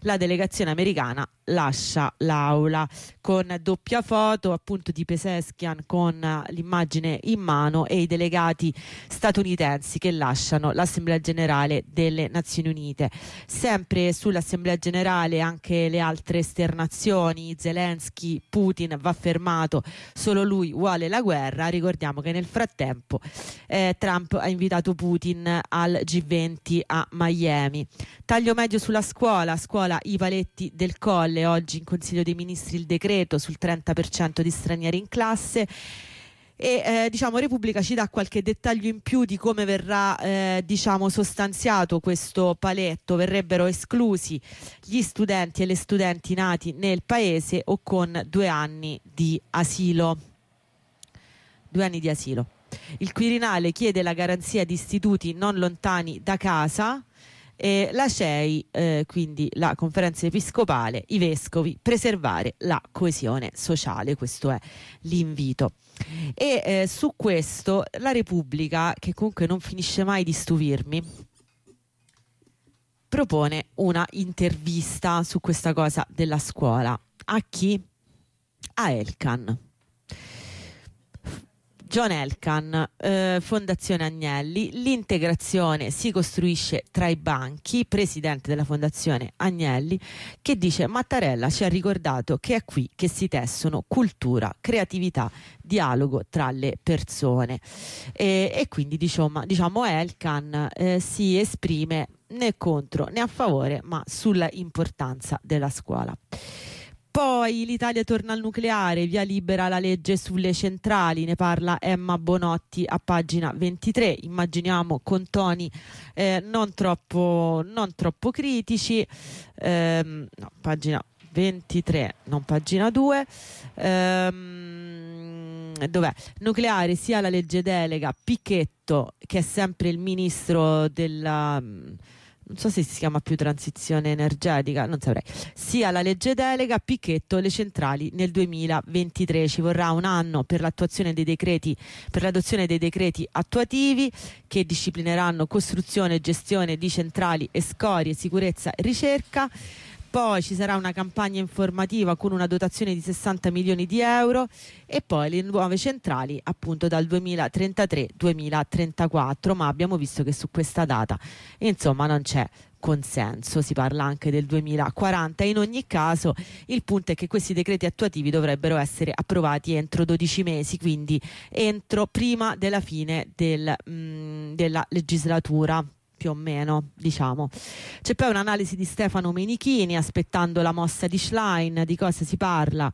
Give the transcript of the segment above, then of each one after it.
la delegazione americana lascia l'aula, con doppia foto appunto di Peseskian con l'immagine in mano e i delegati statunitensi che lasciano l'Assemblea Generale delle Nazioni Unite. Sempre sull'Assemblea Generale anche le altre esternazioni: Zelensky, Putin va fermato, solo lui vuole la guerra. Ricordiamo che nel frattempo Trump ha invitato Putin al G20 a Miami. Taglio medio sulla scuola, i paletti del Colle, oggi in Consiglio dei Ministri il decreto sul 30% di stranieri in classe. E Repubblica ci dà qualche dettaglio in più di come verrà sostanziato questo paletto. Verrebbero esclusi gli studenti e le studenti nati nel paese o con 2 anni di asilo. 2 anni di asilo. Il Quirinale chiede la garanzia di istituti non lontani da casa. E la CEI, quindi la Conferenza Episcopale, i vescovi, preservare la coesione sociale. Questo è l'invito. E su questo la Repubblica, che comunque non finisce mai di stupirmi, propone una intervista su questa cosa della scuola. A chi? A Elkann. John Elkann, Fondazione Agnelli. L'integrazione si costruisce tra i banchi, presidente della Fondazione Agnelli, che dice: Mattarella ci ha ricordato che è qui che si tessono cultura, creatività, dialogo tra le persone. E quindi diciamo Elkann si esprime né contro né a favore, ma sulla importanza della scuola. Poi l'Italia torna al nucleare, via libera la legge sulle centrali, ne parla Emma Bonotti a pagina 23. Immaginiamo con toni non troppo critici. No, pagina 23, non pagina 2. Dov'è? Nucleare, sia la legge delega, Pichetto, che è sempre il ministro della... non so se si chiama più transizione energetica, non saprei, sia la legge delega, Pichetto, le centrali nel 2023. Ci vorrà 1 anno per l'attuazione dei decreti, per l'adozione dei decreti attuativi che disciplineranno costruzione e gestione di centrali e scorie, sicurezza e ricerca. Poi ci sarà una campagna informativa con una dotazione di 60 milioni di euro e poi le nuove centrali appunto dal 2033-2034, ma abbiamo visto che su questa data insomma non c'è consenso, si parla anche del 2040. In ogni caso il punto è che questi decreti attuativi dovrebbero essere approvati entro 12 mesi, quindi prima della fine della legislatura, più o meno, diciamo. C'è poi un'analisi di Stefano Menichini, aspettando la mossa di Schlein. Di cosa si parla?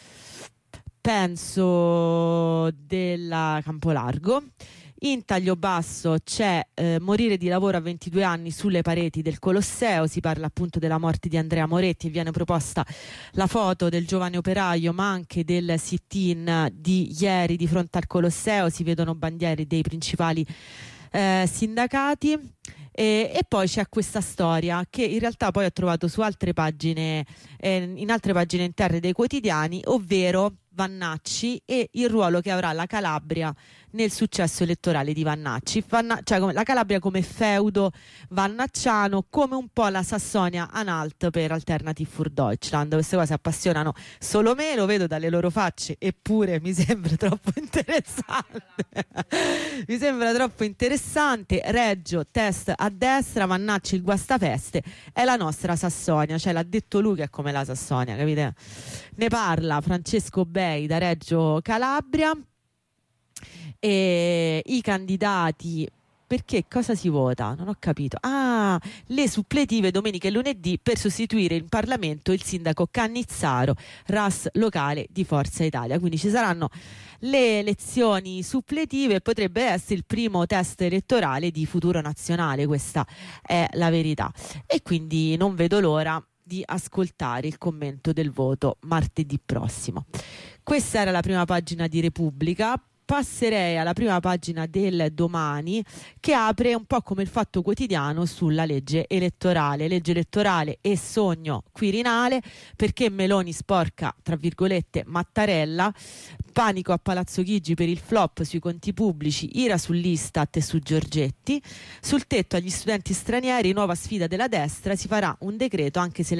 Penso della Campolargo. In taglio basso c'è morire di lavoro a 22 anni sulle pareti del Colosseo. Si parla appunto della morte di Andrea Moretti e viene proposta la foto del giovane operaio, ma anche del sit-in di ieri di fronte al Colosseo. Si vedono bandiere dei principali sindacati. E poi c'è questa storia che in realtà poi ho trovato su altre pagine, in altre pagine interne dei quotidiani, ovvero Vannacci e il ruolo che avrà la Calabria nel successo elettorale di Vannacci, cioè la Calabria come feudo vannacciano, come un po' la Sassonia-Anhalt per Alternative für Deutschland. Queste cose appassionano solo me, lo vedo dalle loro facce, eppure mi sembra troppo interessante. Reggio, test a destra, Vannacci il guastafeste, è la nostra Sassonia, cioè l'ha detto lui che è come la Sassonia, capite? Ne parla Francesco Bei da Reggio Calabria. E i candidati, perché cosa si vota? Non ho capito. Le suppletive domenica e lunedì per sostituire in Parlamento il sindaco Cannizzaro, RAS locale di Forza Italia. Quindi ci saranno le elezioni suppletive, potrebbe essere il primo test elettorale di Futuro Nazionale, questa è la verità. E quindi non vedo l'ora di ascoltare il commento del voto martedì prossimo. Questa era la prima pagina di Repubblica. Passerei alla prima pagina del Domani, che apre un po' come il Fatto Quotidiano sulla legge elettorale e sogno Quirinale, perché Meloni sporca tra virgolette Mattarella, panico a Palazzo Chigi per il flop sui conti pubblici, ira sull'Istat e su Giorgetti, sul tetto agli studenti stranieri, nuova sfida della destra, si farà un decreto anche se